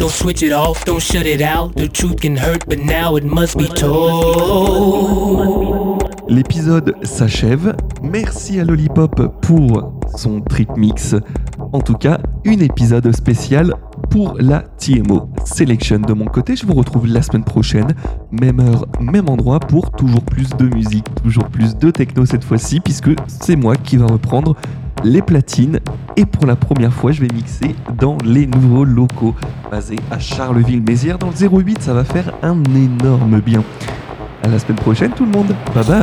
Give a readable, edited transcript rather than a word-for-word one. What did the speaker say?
Don't switch it off, don't shut it out. The truth can hurt, but now it must be told. L'épisode s'achève. Merci à Lollipop pour son trip mix. En tout cas, un épisode spécial pour la TMO Selection de mon côté. Je vous retrouve la semaine prochaine, même heure, même endroit, pour toujours plus de musique, toujours plus de techno cette fois-ci, puisque c'est moi qui va reprendre les platines. Et pour la première fois, je vais mixer dans les nouveaux locaux basés à Charleville-Mézières dans le 08. Ça va faire un énorme bien. À la semaine prochaine tout le monde. Bye bye.